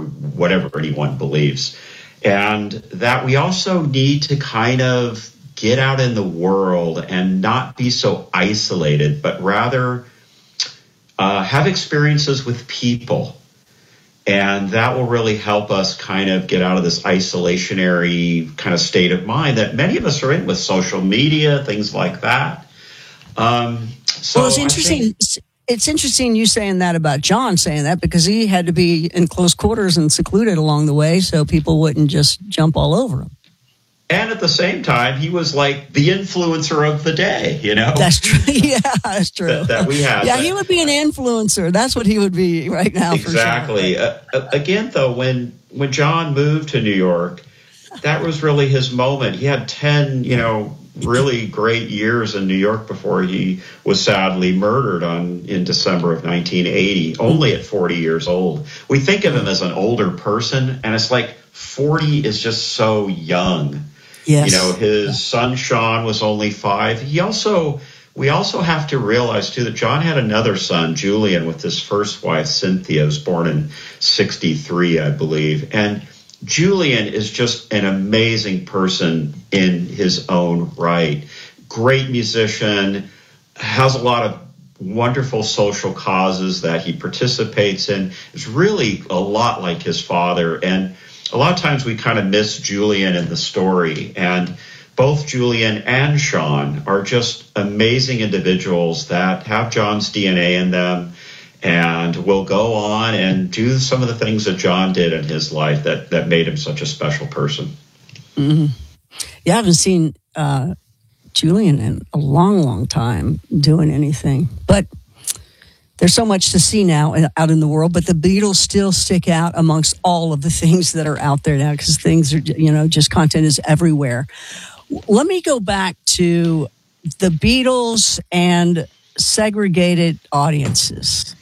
whatever anyone believes. And that we also need to kind of get out in the world and not be so isolated, but rather have experiences with people. And that will really help us kind of get out of this isolationary kind of state of mind that many of us are in with social media, things like that. Well, it's interesting. It's interesting you saying that about John saying that, because he had to be in close quarters and secluded along the way so people wouldn't just jump all over him. And at the same time, he was like the influencer of the day, you know? That's true. Yeah, that's true. That we have. Yeah, he would be an influencer. That's what he would be right now. Exactly. For sure. Again, though, when John moved to New York, that was really his moment. He had 10, really great years in New York before he was sadly murdered in December of 1980, only at 40 years old. We think of him as an older person, and it's like 40 is just so young. Yes. His son Sean was only 5. We also have to realize too that John had another son, Julian, with his first wife, Cynthia, was born in 1963, I believe. And Julian is just an amazing person in his own right. Great musician, has a lot of wonderful social causes that he participates in. Is really a lot like his father. And a lot of times we kind of miss Julian in the story. And both Julian and Sean are just amazing individuals that have John's DNA in them and will go on and do some of the things that John did in his life that made him such a special person. Mm-hmm. Yeah, I haven't seen Julian in a long, long time doing anything. But there's so much to see now out in the world, but the Beatles still stick out amongst all of the things that are out there now, because things are, just content is everywhere. Let me go back to the Beatles and segregated audiences.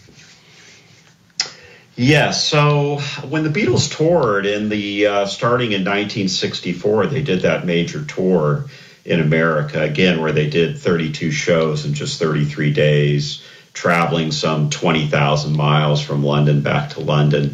Yes. So when the Beatles toured starting in 1964, they did that major tour in America, again, where they did 32 shows in just 33 days, traveling some 20,000 miles from London back to London.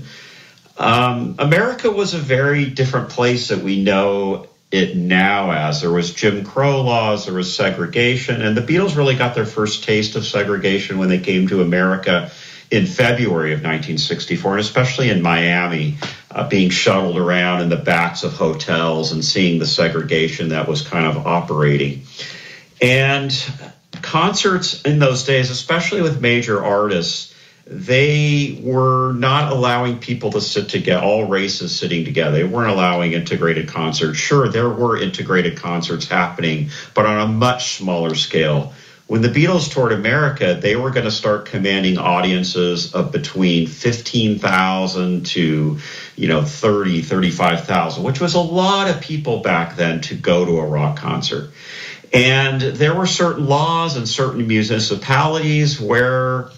America was a very different place that we know it now as. There was Jim Crow laws, there was segregation, and the Beatles really got their first taste of segregation when they came to America in February of 1964, and especially in Miami, being shuttled around in the backs of hotels and seeing the segregation that was kind of operating. And concerts in those days, especially with major artists, they were not allowing people to sit together, all races sitting together. They weren't allowing integrated concerts. Sure, there were integrated concerts happening, but on a much smaller scale. When the Beatles toured America, they were going to start commanding audiences of between 15,000 to, 30, 35,000, which was a lot of people back then to go to a rock concert. And there were certain laws in certain municipalities where,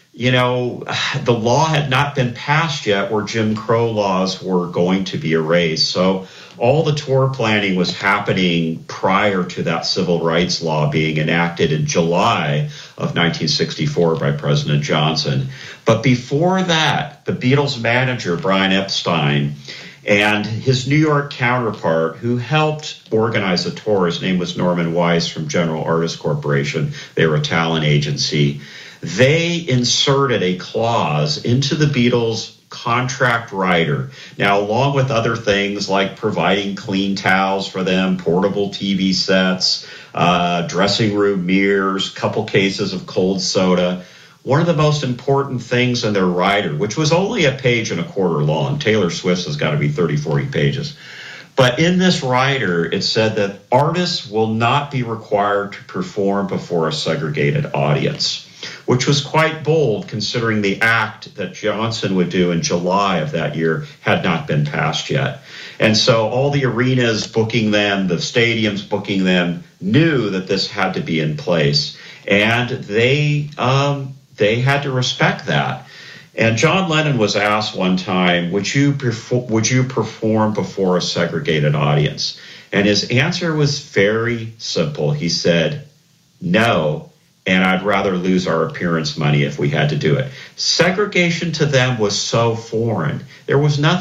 the law had not been passed yet, where Jim Crow laws were going to be erased. So all the tour planning was happening prior to that civil rights law being enacted in July of 1964 by President Johnson. But before that, the Beatles' manager, Brian Epstein, and his New York counterpart, who helped organize the tour, his name was Norman Weiss from General Artists Corporation. They were a talent agency. They inserted a clause into the Beatles' contract rider. Now, along with other things like providing clean towels for them, portable TV sets, dressing room mirrors, couple cases of cold soda, one of the most important things in their rider, which was only a page and a quarter long, Taylor Swift's has got to be 30, 40 pages. But in this rider, it said that artists will not be required to perform before a segregated audience, which was quite bold considering the act that Johnson would do in July of that year had not been passed yet. And so all the arenas booking them, the stadiums booking them, knew that this had to be in place. And they had to respect that. And John Lennon was asked one time, would you perform before a segregated audience? And his answer was very simple. He said, no, and I'd rather lose our appearance money if we had to do it. Segregation to them was so foreign. There was nothing